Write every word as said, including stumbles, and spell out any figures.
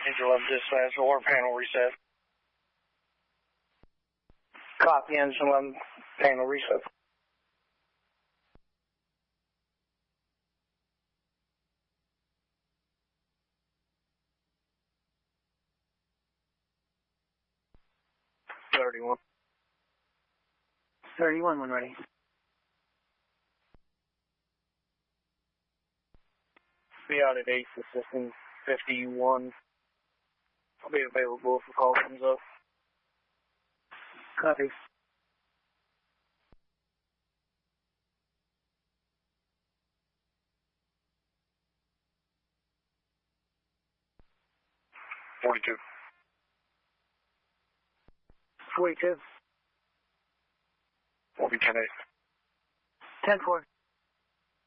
Angel eleven dispatch, alarm panel reset. Copy, Engine eleven, panel reset. thirty-one. thirty-one, when ready. Be out at eight for system fifty-one. I'll be available if the call comes up. Copy. forty-two. forty-two. Will be ten eight. ten four.